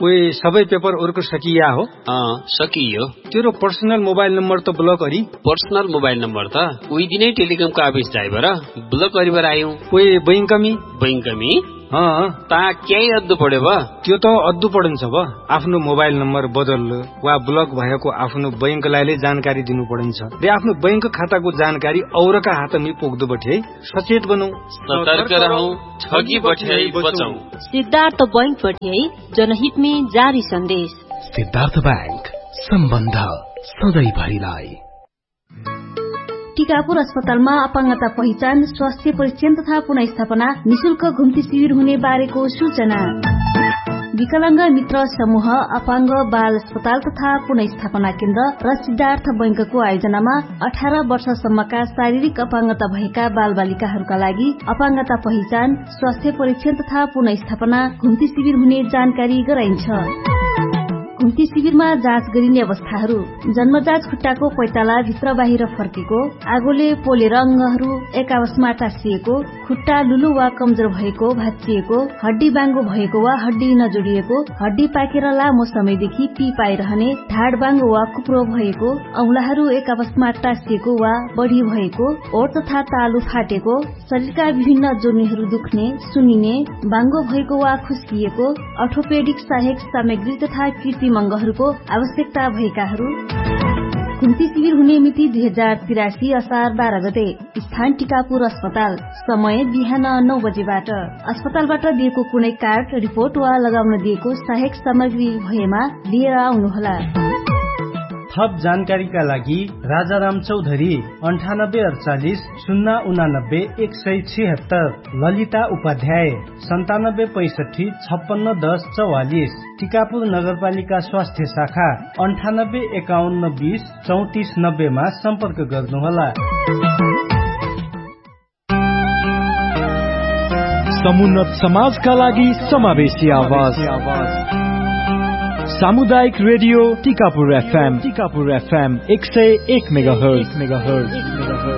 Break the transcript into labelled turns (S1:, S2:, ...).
S1: ओए सबै पेपर ओरको सकिया हो?
S2: सकियो।
S1: तेरो पर्सनल मोबाइल नम्बर त ब्लक गरी?
S2: पर्सनल मोबाइल नम्बर त उही दिनै टेलिकमको अफिस जाइबर ब्लक गरिबर आयौ।
S1: ओए बैंकमी?
S2: बैंकमी? ता केही अद्दु पर्यो बा?
S1: त्यो त अद्दु पर्छ बा। आफ्नो मोबाइल नम्बर बदल वा ब्लक भएको आफ्नो बैंकलाई जानकारी दिनु पर्छ रे आफ्नो बैंक खाताको जानकारी औरका हातमी पुग्दो बठे सचेत बनौ,
S2: सतर्क रहौ, ठगी बठे बचौ।
S3: सिद्धार्थ बैंक बठे जनहित में जारी सन्देश।
S4: सिद्धार्थ बैंक, सम्बन्ध सधैँ भरिलाई।
S5: टिकापुर अस्पतालमा अपाङ्गता पहिचान, स्वास्थ्य परीक्षण तथा पुनर्स्थापना निशुल्क घुम्ती शिविर हुने बारेको सूचना। विकलांग मित्र समूह, अपाङ्ग बाल अस्पताल तथा पुनर्स्थापना केन्द्र र सिद्धार्थ बैंकको आयोजनामा 18 वर्षसम्मका शारीरिक अपाङ्गता भएका बाल बालिकाहरूका लागि अपाङ्गता पहिचान, स्वास्थ्य परीक्षण तथा पुनर्स्थापना घुम्ती शिविर हुने जानकारी गराइन्छ। घुम्ती शिविरमा जाँच गरिने अवस्थाहरू: जन्मजात खुट्टाको पैताला भित्र बाहिर फर्केको, आगोले पोलेर अंगहरू एक आपसमा टाँसिएको, खुट्टा लुलु वा कमजोर भएको, भाँचिएको, हड्डी बाङ्गो भएको वा हड्डी नजोडिएको, हड्डी पाकेर लामो समयदेखि पी पाइरहने, ढाड बाङ्गो वा कुप्रो भएको, औंलाहरू एक आपसमा टाँसिएको वा बढ़ी भएको, ओठ तथा तालु फाटेको, शरीरका विभिन्न जोर्नीहरू दुख्ने, सुनिने, बाङ्गो भएको वा खुस्किएको, अर्थोपेडिक सहायक सामग्री तथा कृत्रिम अंगहरूको आवश्यकता भएकाहरू। घुम्ती शिविर हुने मिति 2083 असार 12 गते। स्थान टिकापुर अस्पताल। समय बिहान 9 बजेबाट। अस्पतालबाट दिएको कुनै कार्ड, रिपोर्ट वा लगाउन दिएको सहायक सामग्री भएमा लिएर आउनुहोला।
S6: थप जानकारीका लागि राजाराम चौधरी 9848 089 176, ललिता उपाध्याय 9765 5610 44, टिकापुर नगरपालिका स्वास्थ्य शाखा 985120 3490 मा सम्पर्क गर्नुहोला।
S7: समुन्नत समाजका लागि समावेशी आवाज। सामुदायिक रेडियो टिकापुर FM 101 मेगाहर्ज।